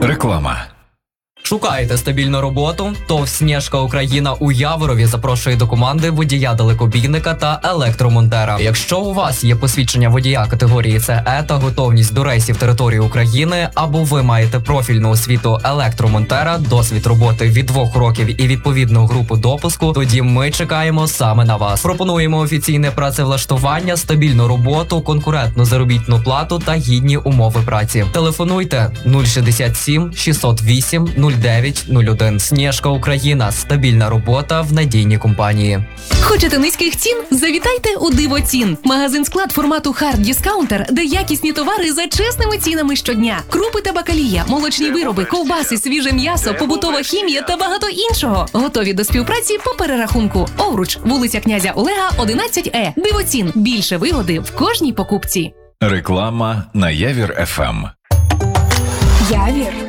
Реклама. Шукаєте стабільну роботу? ТОВ «Снежка Україна» у Яворові запрошує до команди водія-далекобійника та електромонтера. Якщо у вас є посвідчення водія категорії СЕ та готовність до рейсів території України, або ви маєте профільну освіту електромонтера, досвід роботи від 2 років і відповідну групу допуску, тоді ми чекаємо саме на вас. Пропонуємо офіційне працевлаштування, стабільну роботу, конкурентну заробітну плату та гідні умови праці. Телефонуйте 067 608 0901. «Снежка Україна» – стабільна робота в надійній компанії. Хочете низьких цін? Завітайте у «Дивоцін». Магазин-склад формату Hard Discounter, де якісні товари за чесними цінами щодня. Крупи та бакалія, молочні вироби, ковбаси, свіже м'ясо, побутова хімія та багато іншого. Готові до співпраці по перерахунку. Овруч, вулиця князя Олега, 11Е. «Дивоцін». Більше вигоди в кожній покупці. Реклама на Явір ФМ. Явір.